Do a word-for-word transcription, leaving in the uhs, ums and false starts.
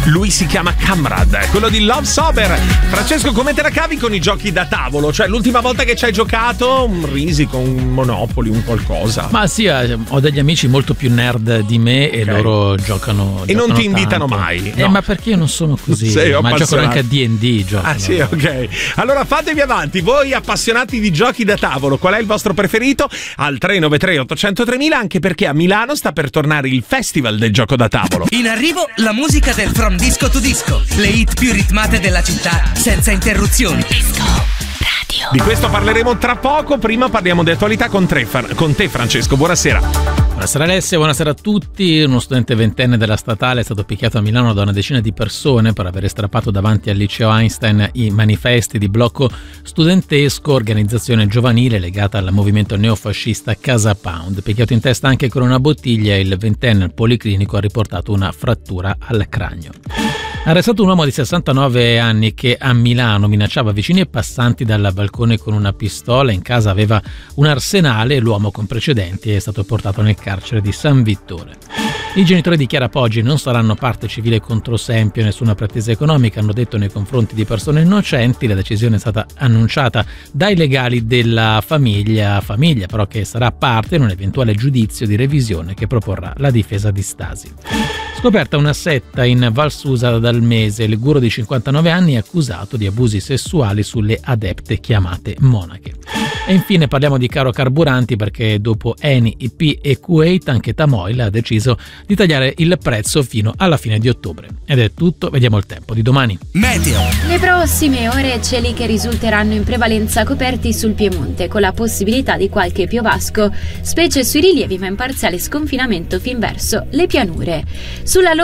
Lui si chiama Kamrad, quello di Love Sober. Francesco, come te la cavi con i giochi da tavolo? Cioè, l'ultima volta che ci hai giocato, un Risico, un Monopoly, un qualcosa? Ma sì, ho degli amici molto più nerd di me e okay. loro giocano E giocano non ti invitano tanto. mai? Eh, no. ma perché io non sono così? Sei ma giocano anche a D and D. Giocano. Ah sì, ok. Allora fatevi avanti, voi appassionati di giochi da tavolo, qual è il vostro preferito? Al tre nove tre otto zero zero tremila, anche perché a Milano sta per tornare il Festival del gioco da tavolo. In arrivo la musica del From Disco to Disco, le hit più ritmate della città, senza interruzioni. Disco Radio. Di questo parleremo tra poco, prima parliamo di attualità con, tre, con te Francesco, buonasera. Buonasera Alessia, buonasera a tutti. Uno studente ventenne della statale è stato picchiato a Milano da una decina di persone per aver strappato davanti al liceo Einstein i manifesti di blocco studentesco, organizzazione giovanile legata al movimento neofascista Casa Pound. Picchiato in testa anche con una bottiglia, il ventenne al policlinico ha riportato una frattura al cranio. Arrestato un uomo di sessantanove anni che a Milano minacciava vicini e passanti dal balcone con una pistola. In casa aveva un arsenale e l'uomo con precedenti è stato portato nel carcere di San Vittore. I genitori di Chiara Poggi non saranno parte civile contro Sempio, nessuna pretesa economica, hanno detto nei confronti di persone innocenti. La decisione è stata annunciata dai legali della famiglia, famiglia però che sarà parte in un eventuale giudizio di revisione che proporrà la difesa di Stasi. Scoperta una setta in Val Susa dal mese, il guru di cinquantanove anni è accusato di abusi sessuali sulle adepte chiamate monache. E infine parliamo di caro carburanti, perché dopo Eni, I P e Kuwait anche Tamoil ha deciso di tagliare il prezzo fino alla fine di ottobre. Ed è tutto, vediamo il tempo di domani. Meteo. Le prossime ore cieli che risulteranno in prevalenza coperti sul Piemonte, con la possibilità di qualche piovasco, specie sui rilievi, ma in parziale sconfinamento fin verso le pianure. Sulla